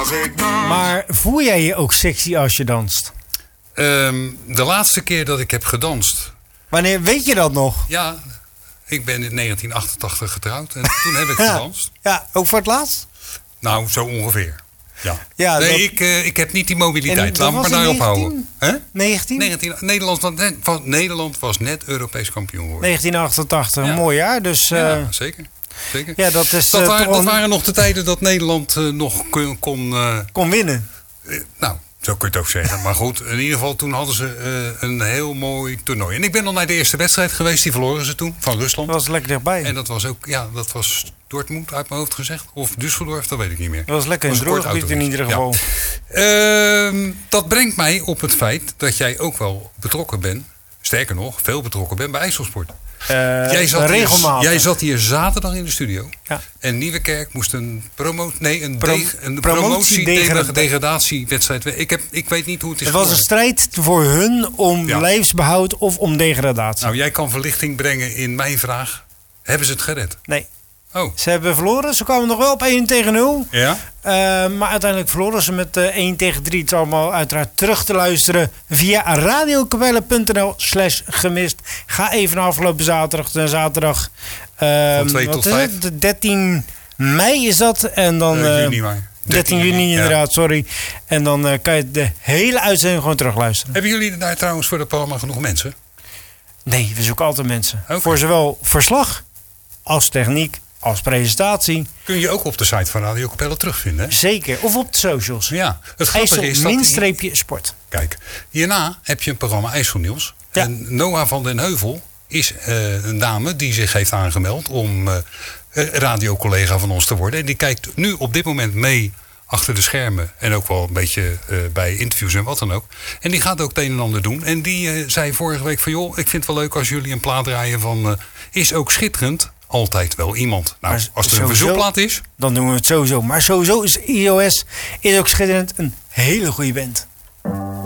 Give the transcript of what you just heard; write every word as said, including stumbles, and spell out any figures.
als ik dans. Maar voel jij je ook sexy als je danst? Um, de laatste keer dat ik heb gedanst. Wanneer weet je dat nog? Ja, ik ben in negentien achtentachtig getrouwd en toen heb ik gedanst. Ja, ook voor het laatst? Nou, zo ongeveer. Ja. Ja, nee, dat... ik, uh, ik heb niet die mobiliteit. Laat me maar daarop houden. Hè? negentien? negentien Nederland, was, Nederland was net Europees kampioen geworden. negentien achtentachtig, ja. een mooi jaar. Dus, uh... ja, zeker. zeker. Ja, dat is, dat, uh, waren, on... dat waren nog de tijden dat Nederland uh, nog kon... Kon, uh, kon winnen. Uh, nou, zo kun je het ook zeggen. Maar goed, in ieder geval toen hadden ze uh, een heel mooi toernooi. En ik ben al naar de eerste wedstrijd geweest. Die verloren ze toen, van Rusland. Dat was lekker dichtbij. En dat was ook, ja, dat was Dortmund uit mijn hoofd gezegd. Of Düsseldorf, dat weet ik niet meer. Dat was lekker in het drooggebied in ieder geval. Ja. Uh, dat brengt mij op het feit dat jij ook wel betrokken bent. Sterker nog, veel betrokken bent bij IJsselsport. Uh, jij, zat regelmatig. Hier, jij zat hier zaterdag in de studio. Ja. En Nieuwekerk moest een, promo, nee, een, Pro, de, een promotie-degradatiewedstrijd. promotie ik, heb, ik weet niet hoe het is. Het was een strijd voor hun om ja. lijfsbehoud of om degradatie. Nou, jij kan verlichting brengen in mijn vraag. Hebben ze het gered? Nee. Oh. Ze hebben verloren. Ze kwamen nog wel op één tegen nul. Ja? Uh, maar uiteindelijk verloren ze met uh, één tegen drie. Het is allemaal uiteraard terug te luisteren via radiokapelle.nl slash gemist. Ga even naar afgelopen zaterdag. Uh, zaterdag uh, Van twee tot vijf? De dertien mei is dat. En dan, uh, juni maar. dertien juni inderdaad, ja. sorry. En dan uh, kan je de hele uitzending gewoon terugluisteren. Hebben jullie daar trouwens voor het programma genoeg mensen? Nee, we zoeken altijd mensen. Okay. Voor zowel verslag als techniek. Als presentatie. Kun je ook op de site van Radio Capelle terugvinden. Hè? Zeker. Of op de socials. Ja. Het grappige is dat... minstreepje sport. Kijk. Hierna heb je een programma IJsselnieuws. Ja. En Noah van den Heuvel is uh, een dame die zich heeft aangemeld om uh, radiocollega van ons te worden. En die kijkt nu op dit moment mee achter de schermen. En ook wel een beetje uh, bij interviews en wat dan ook. En die gaat ook het een en ander doen. En die uh, zei vorige week van joh, ik vind het wel leuk als jullie een plaat draaien van... Uh, is ook schitterend. Altijd wel iemand. Nou, maar als er een verzoekplaat is... Dan doen we het sowieso. Maar sowieso is I O S is ook schitterend een hele goede band.